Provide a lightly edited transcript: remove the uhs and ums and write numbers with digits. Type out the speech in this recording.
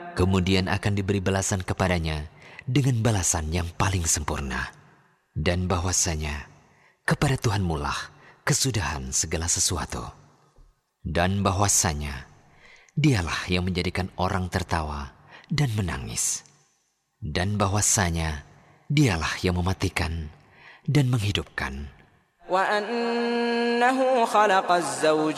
Kemudian akan diberi balasan kepadanya dengan balasan yang paling sempurna. Dan bahwasanya kepada Tuhanmu lah kesudahan segala sesuatu. Dan bahwasanya Dialah yang menjadikan orang tertawa dan menangis. Dan bahwasanya Dialah yang mematikan dan menghidupkan. وأنه خلق الزوجين